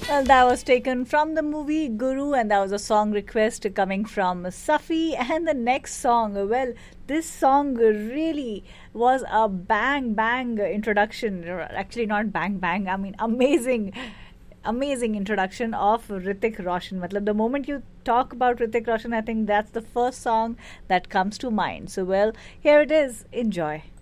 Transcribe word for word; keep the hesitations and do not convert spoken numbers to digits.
Well, that was taken from the movie Guru, and that was a song request coming from Safi. And the next song, well, this song really was a bang bang introduction. Actually, not bang bang, I mean, amazing. Amazing introduction of Hrithik Roshan. Matlab, the moment you talk about Hrithik Roshan, I think that's the first song that comes to mind. So, well, here it is. Enjoy.